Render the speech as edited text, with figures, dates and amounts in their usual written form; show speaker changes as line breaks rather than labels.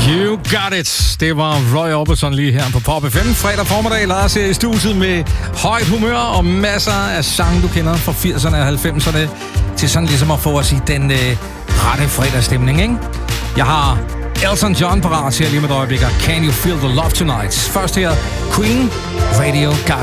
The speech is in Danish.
You got it. Det var Roy Orbison lige her på Pop FM. Fredag formiddag, Lars her i studiet med højt humør og masser af sange, du kender fra 80'erne og 90'erne, til sådan ligesom at få os i den rette fredagsstemning, ikke? Jeg har Elton John parat her lige med et øjeblik. Can You Feel the Love Tonight? Først her, Queen, Radio Got